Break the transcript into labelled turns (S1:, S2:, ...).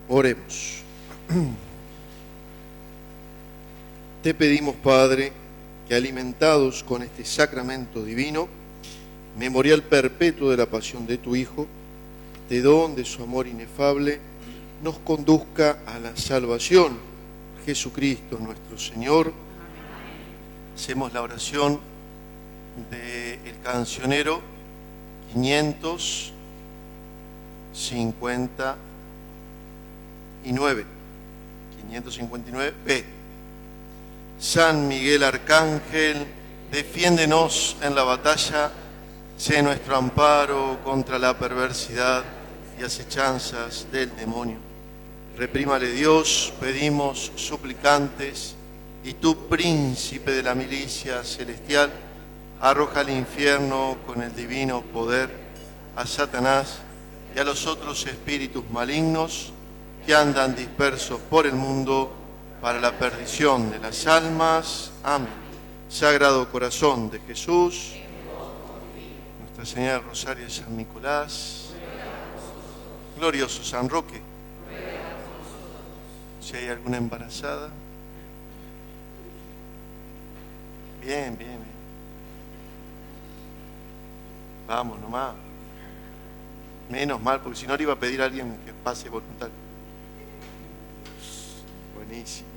S1: Oremos. Te pedimos, Padre, que alimentados con este sacramento divino, memorial perpetuo de la pasión de tu Hijo, este don de su amor inefable, nos conduzca a la salvación. Jesucristo nuestro Señor. Hacemos la oración del cancionero 559b. San Miguel Arcángel, defiéndenos en la batalla, sé nuestro amparo contra la perversidad y acechanzas del demonio. Reprímale Dios, pedimos suplicantes, y tú, príncipe de la milicia celestial, arroja al infierno con el divino poder a Satanás y a los otros espíritus malignos que andan dispersos por el mundo para la perdición de las almas. Amén. Sagrado Corazón de Jesús, Nuestra Señora del Rosario de San Nicolás, glorioso San Roque. Si hay alguna embarazada. Bien. Vamos nomás. Menos mal, porque si no le iba a pedir a alguien que pase voluntario. Buenísimo.